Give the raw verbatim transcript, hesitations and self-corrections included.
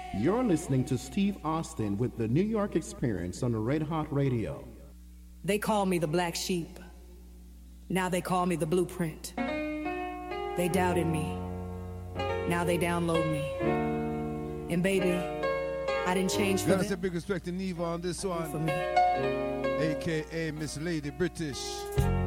You're listening to Steve Austin with the New York Experience on the Red Hot Radio. They call me the black sheep. Now they call me the blueprint. They doubted me. Now they download me. And baby, I didn't change for Gotta them. say big respect to Neva on this one. For me. A K A Miss Lady British.